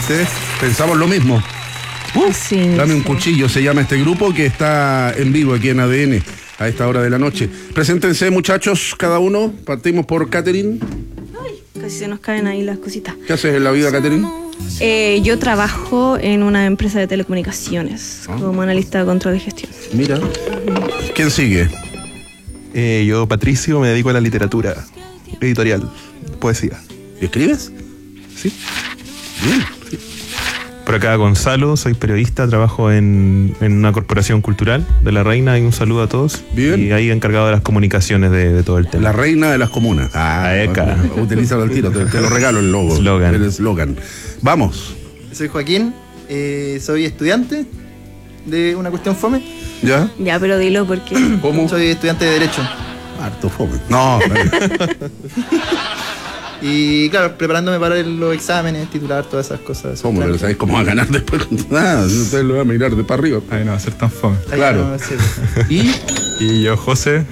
¿Viste? Pensamos lo mismo. Sí, Dame un sí. cuchillo, se llama este grupo que está en vivo aquí en ADN a esta hora de la noche. Preséntense, muchachos, cada uno. Partimos por Catherine. Casi se nos caen ahí las cositas. ¿Qué haces en la vida, Catherine? Yo trabajo en una empresa de telecomunicaciones como analista de control de gestión. Mira. ¿Quién sigue? Yo, Patricio, me dedico a la literatura, editorial, poesía. ¿Escribes? ¿Sí? Bien. Por acá Gonzalo, soy periodista, trabajo en una corporación cultural de La Reina y un saludo a todos. Bien. Y ahí encargado de las comunicaciones de todo el tema. La reina de las comunas. Eca. Utilízalo al tiro, te lo regalo el logo. Slogan. El eslogan. Vamos. Soy Joaquín, soy estudiante de una cuestión fome. ¿Ya? Ya, pero dilo porque... ¿Cómo? Soy estudiante de Derecho. Harto fome. No. Y claro, preparándome para los exámenes, titular, todas esas cosas. ¿Cómo? Pero ¿sabes cómo va a ganar después? Nada, ustedes lo van a mirar de para arriba. Ay, no va a ser tan fome. Claro. ¿Y? Y yo, José,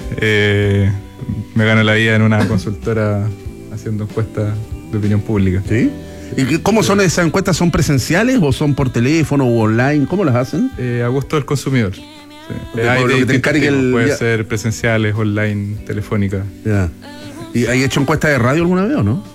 me gano la vida en una consultora haciendo encuestas de opinión pública. ¿Sí? ¿Y cómo son esas encuestas? ¿Son presenciales o son por teléfono o online? ¿Cómo las hacen? A gusto del consumidor. Sí. Porque Hay por de lo que te distintos encargue tipos. el- Puede ya. ser presenciales, online, telefónica. Ya. ¿Y hay hecho encuestas de radio alguna vez o no?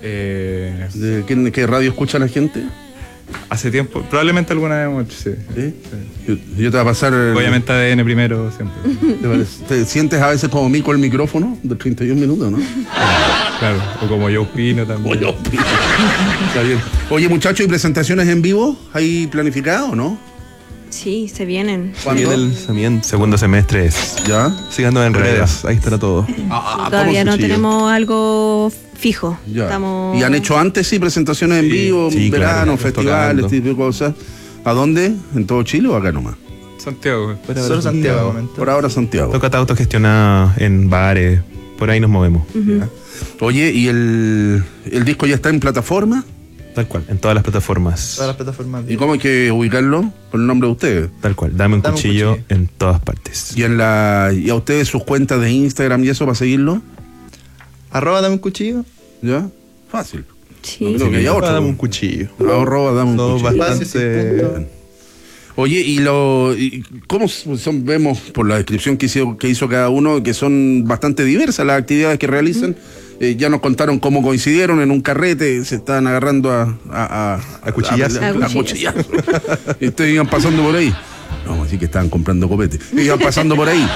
¿De qué radio escucha la gente? Hace tiempo, probablemente alguna vez hemos hecho, sí. ¿Sí? Yo te voy a pasar... Obviamente ADN primero siempre. ¿Te sientes a veces como mí con el micrófono de 31 minutos, no? Claro, o como yo opino también. Oye, está bien. Oye, muchachos, ¿y presentaciones en vivo? ¿Hay planificado o no? Sí, se vienen. ¿Cuándo? También segundo semestre es. ¿Ya? Síganos en redes, ahí estará todo. Todavía no cuchillo. tenemos algo fijo. Ya. Estamos... ¿Y han hecho antes, sí, presentaciones en vivo, sí, verano, claro, festivales, tocando. este tipo de cosas? ¿A dónde? ¿En todo Chile o acá nomás? Santiago. Solo Santiago, de momento. Por ahora Santiago. Toca autogestionada en bares, por ahí nos movemos. Ya. Oye, ¿y el disco ya está en plataforma? Tal cual, en todas las plataformas. Todas las plataformas. ¿Y cómo hay que ubicarlo? Con el nombre de ustedes. Tal cual, dame un Dame un cuchillo cuchillo. en todas partes. ¿Y a ustedes sus cuentas de Instagram y eso para seguirlo? Arroba dame un cuchillo. ¿Ya? Fácil. Sí. No creo que haya otro. Dame un cuchillo. Arroba, dame un Todo cuchillo. bastante. Oye, y cómo son? Vemos por la descripción que hizo cada uno que son bastante diversas las actividades que realizan. Ya nos contaron cómo coincidieron en un carrete, se estaban agarrando a cuchillazos. a cuchillazos. Y ustedes iban pasando por ahí. No, así que estaban comprando copete. Iban pasando por ahí.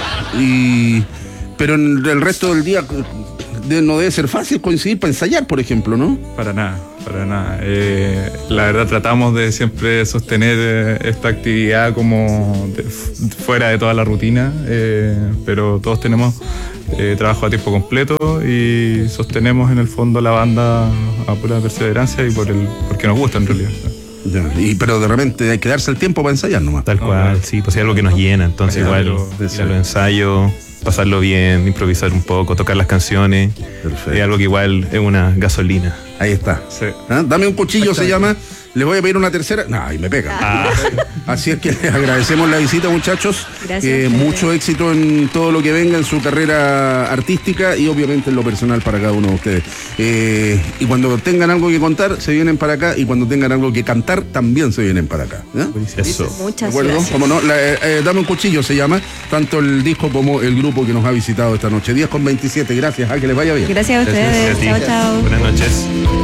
Pero en el resto del día no debe ser fácil coincidir para ensayar, por ejemplo, ¿no? Para nada, para nada. La verdad tratamos de siempre sostener esta actividad como fuera de toda la rutina, pero todos tenemos trabajo a tiempo completo y sostenemos en el fondo la banda a pura perseverancia y porque nos gusta en realidad. Ya, pero de repente hay que darse el tiempo para ensayar nomás. Tal cual, sí, pues hay algo que nos llena, entonces Claro, igual pero- ir a los ensayos, pasarlo bien, improvisar un poco, tocar las canciones, Perfecto. es algo que igual es una gasolina. Ahí está. Sí. ¿Ah? Dame un cuchillo, se llama. Les voy a pedir una tercera. No, y me pega. Así es que les agradecemos la visita, muchachos. Gracias. Mucho éxito en todo lo que venga en su carrera artística y obviamente en lo personal para cada uno de ustedes. Y cuando tengan algo que contar, se vienen para acá. Y cuando tengan algo que cantar, también se vienen para acá. ¿Ya? Eso. ¿De Muchas acuerdo? gracias. ¿Cómo no? Dame un cuchillo se llama, tanto el disco como el grupo que nos ha visitado esta noche. 10:27. Gracias, que les vaya bien. Gracias a ustedes. Gracias a ti. Chao, chao. Buenas noches.